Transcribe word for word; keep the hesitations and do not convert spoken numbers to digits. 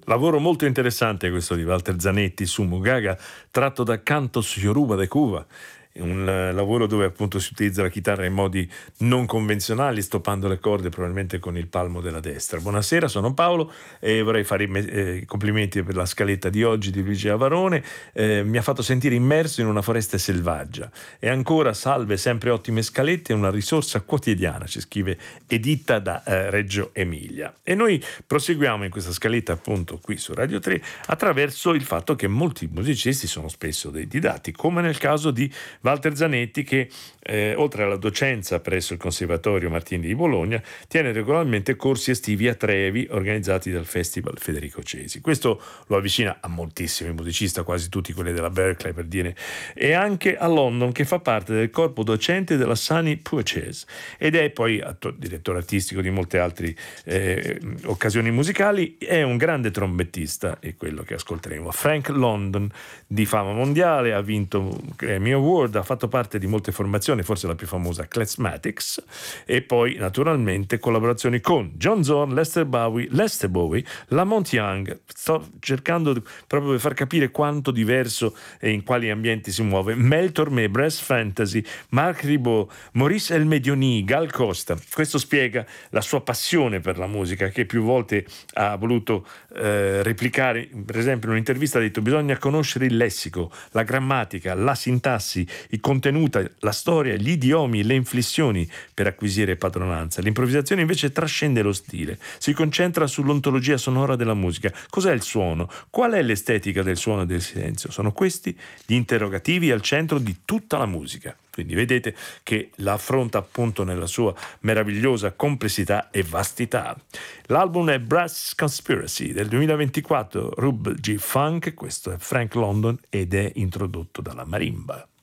Lavoro molto interessante questo di Walter Zanetti su Mugaga, tratto da Cantos Yoruba de Cuba, un uh, lavoro dove appunto si utilizza la chitarra in modi non convenzionali, stoppando le corde probabilmente con il palmo della destra. Buonasera, sono Paolo e vorrei fare i me- eh, complimenti per la scaletta di oggi di Luigi Avarone. Eh, mi ha fatto sentire immerso in una foresta selvaggia. E ancora salve, sempre ottime scalette, una risorsa quotidiana, ci scrive Editta da eh, Reggio Emilia. E noi proseguiamo in questa scaletta appunto qui su Radio tre attraverso il fatto che molti musicisti sono spesso dei didatti, come nel caso di Walter Zanetti che eh, oltre alla docenza presso il Conservatorio Martini di Bologna tiene regolarmente corsi estivi a Trevi organizzati dal Festival Federico Cesi. Questo lo avvicina a moltissimi musicisti, quasi tutti quelli della Berklee per dire, e anche a London che fa parte del corpo docente della Sunny Purchase ed è poi atto- direttore artistico di molte altre eh, occasioni musicali. È un grande trombettista, è quello che ascolteremo. Frank London, di fama mondiale, ha vinto un Grammy Award, ha fatto parte di molte formazioni, forse la più famosa Klezmatics, e poi naturalmente collaborazioni con John Zorn, Lester Bowie, Lester Bowie, Lamont Young. Sto cercando di, proprio per far capire quanto diverso e in quali ambienti si muove. Mel Tormé, Brass Fantasy, Marc Ribot, Maurice Elmedioni, Gal Costa. Questo spiega la sua passione per la musica, che più volte ha voluto eh, replicare. Per esempio in un'intervista ha detto: bisogna conoscere il lessico, la grammatica, la sintassi, il contenuto, la storia, gli idiomi, le inflessioni per acquisire padronanza. L'improvvisazione invece trascende lo stile, si concentra sull'ontologia sonora della musica. Cos'è il suono? Qual è l'estetica del suono e del silenzio? Sono questi gli interrogativi al centro di tutta la musica. Quindi vedete che la affronta appunto nella sua meravigliosa complessità e vastità. L'album è Brass Conspiracy del duemilaventiquattro, Rub G Funk. Questo è Frank London ed è introdotto dalla marimba.